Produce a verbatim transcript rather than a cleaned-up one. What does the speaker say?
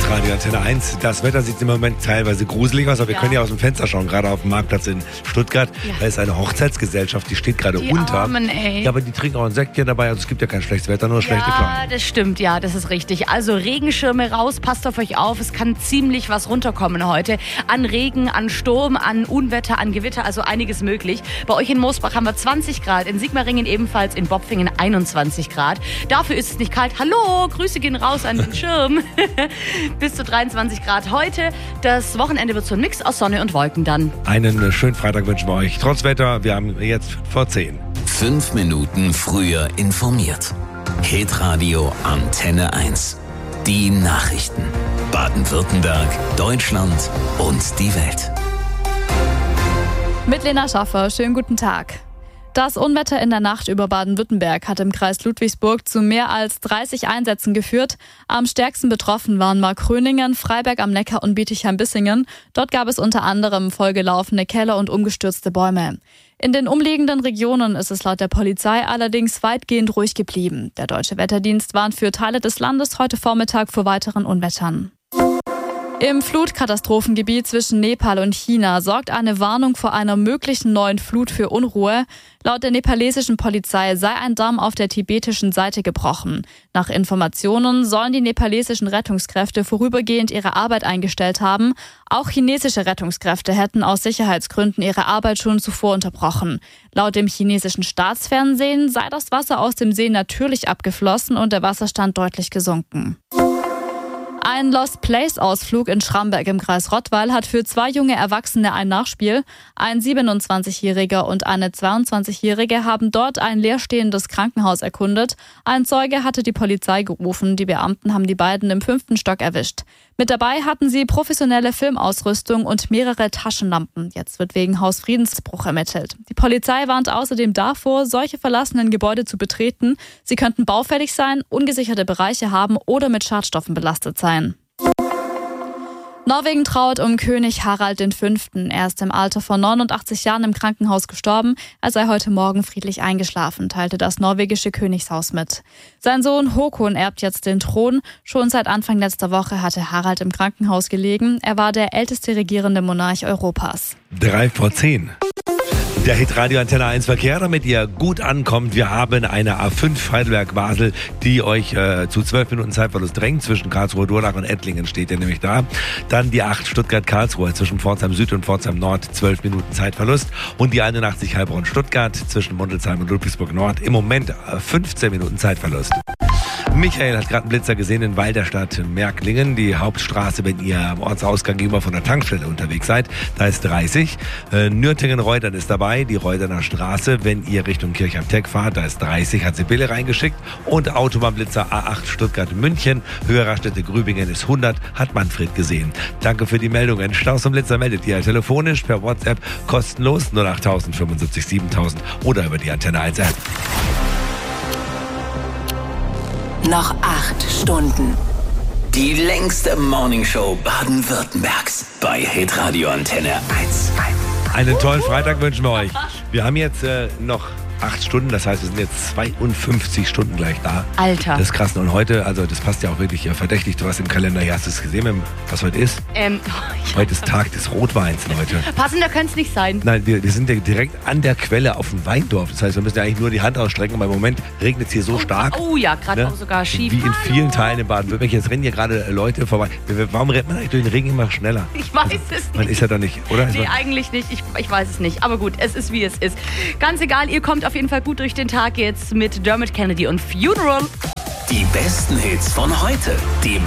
Hitradio Antenne eins. Das Wetter sieht im Moment teilweise gruselig aus, aber wir Ja. können ja aus dem Fenster schauen, gerade auf dem Marktplatz in Stuttgart. Ja. Da ist eine Hochzeitsgesellschaft, die steht gerade Die unter. Armen, ey. Ja, aber die trinken auch ein Säckchen dabei, also es gibt ja kein schlechtes Wetter, nur schlechte Ja, Kleidung. das stimmt, ja, das ist richtig. Also Regenschirme raus, passt auf euch auf. Es kann ziemlich was runterkommen heute. An Regen, an Sturm, an Unwetter, an Gewitter, also einiges möglich. Bei euch in Moosbach haben wir zwanzig Grad, in Sigmaringen ebenfalls, in Bopfingen einundzwanzig Grad. Dafür ist es nicht kalt. Hallo, Grüße gehen raus an den Schirm. Bis zu dreiundzwanzig Grad heute. Das Wochenende wird so ein Mix aus Sonne und Wolken dann. Einen schönen Freitag wünschen wir euch. Trotz Wetter, wir haben jetzt vor zehn. Fünf Minuten früher informiert. Hitradio Antenne eins. Die Nachrichten. Baden-Württemberg, Deutschland und die Welt. Mit Lena Schaffer, schönen guten Tag. Das Unwetter in der Nacht über Baden-Württemberg hat im Kreis Ludwigsburg zu mehr als dreißig Einsätzen geführt. Am stärksten betroffen waren Markgröningen, Freiberg am Neckar und Bietigheim-Bissingen. Dort gab es unter anderem vollgelaufene Keller und umgestürzte Bäume. In den umliegenden Regionen ist es laut der Polizei allerdings weitgehend ruhig geblieben. Der Deutsche Wetterdienst warnt für Teile des Landes heute Vormittag vor weiteren Unwettern. Im Flutkatastrophengebiet zwischen Nepal und China sorgt eine Warnung vor einer möglichen neuen Flut für Unruhe. Laut der nepalesischen Polizei sei ein Damm auf der tibetischen Seite gebrochen. Nach Informationen sollen die nepalesischen Rettungskräfte vorübergehend ihre Arbeit eingestellt haben. Auch chinesische Rettungskräfte hätten aus Sicherheitsgründen ihre Arbeit schon zuvor unterbrochen. Laut dem chinesischen Staatsfernsehen sei das Wasser aus dem See natürlich abgeflossen und der Wasserstand deutlich gesunken. Ein Lost-Place-Ausflug in Schramberg im Kreis Rottweil hat für zwei junge Erwachsene ein Nachspiel. Ein siebenundzwanzigjähriger und eine zweiundzwanzigjährige haben dort ein leerstehendes Krankenhaus erkundet. Ein Zeuge hatte die Polizei gerufen. Die Beamten haben die beiden im fünften Stock erwischt. Mit dabei hatten sie professionelle Filmausrüstung und mehrere Taschenlampen. Jetzt wird wegen Hausfriedensbruch ermittelt. Die Polizei warnt außerdem davor, solche verlassenen Gebäude zu betreten. Sie könnten baufällig sein, ungesicherte Bereiche haben oder mit Schadstoffen belastet sein. Norwegen trauert um König Harald der Fünfte. Er ist im Alter von neunundachtzig Jahren im Krankenhaus gestorben. Er sei heute Morgen friedlich eingeschlafen, teilte das norwegische Königshaus mit. Sein Sohn Håkon erbt jetzt den Thron. Schon seit Anfang letzter Woche hatte Harald im Krankenhaus gelegen. Er war der älteste regierende Monarch Europas. Drei vor zehn. Der Hitradio Antenne eins Verkehr, damit ihr gut ankommt. Wir haben eine A fünf Heidelberg-Basel, die euch äh, zu zwölf Minuten Zeitverlust drängt. Zwischen Karlsruhe-Durlach und Ettlingen steht ihr nämlich da. Dann die acht Stuttgart-Karlsruhe zwischen Pforzheim Süd und Pforzheim Nord, zwölf Minuten Zeitverlust. Und die einundachtzig Heilbronn-Stuttgart zwischen Mundelsheim und Ludwigsburg Nord. Im Moment äh, fünfzehn Minuten Zeitverlust. Michael hat gerade einen Blitzer gesehen in Walderstadt Märklingen, die Hauptstraße, wenn ihr am Ortsausgang gegenüber von der Tankstelle unterwegs seid. Da ist dreißig. Äh, Nürtingen-Reutern ist dabei, die Reuterner Straße, wenn ihr Richtung Kirchheim-Tech fahrt, da ist dreißig, hat Sibylle reingeschickt. Und Autobahnblitzer A acht Stuttgart-München, Höherraststätte Grübingen ist hundert, hat Manfred gesehen. Danke für die Meldungen. Staus und Blitzer meldet ihr telefonisch per WhatsApp kostenlos null acht fünfundsiebzig siebentausend oder über die Antenne eins App. Noch acht Stunden. Die längste Morningshow Baden-Württembergs bei Hitradio Antenne eins. Einen tollen Freitag wünschen wir euch. Wir haben jetzt äh, noch acht Stunden, das heißt, wir sind jetzt zweiundfünfzig Stunden gleich da. Alter. Das ist krass. Und heute, also das passt ja auch wirklich äh, verdächtig, du hast im Kalender, hier hast du es gesehen, was heute ist? Ähm, Heute ist Tag des Rotweins, Leute. passender könnte es nicht sein. Nein, wir, wir sind ja direkt an der Quelle auf dem Weindorf. Das heißt, wir müssen ja eigentlich nur die Hand ausstrecken, aber im Moment regnet es hier so stark. Oh ja, gerade ne? auch sogar schief. Wie in vielen Teilen in Baden-Württemberg. Jetzt rennen hier gerade Leute vorbei. Warum rennt man eigentlich durch den Regen immer schneller? Ich weiß es nicht. Man ist ja da nicht, oder? Nee, eigentlich nicht. Ich, ich weiß es nicht. Aber gut, es ist wie es ist. Ganz egal, ihr kommt auf jeden Fall gut durch den Tag jetzt mit Dermot Kennedy und Funeral. Die besten Hits von heute. Die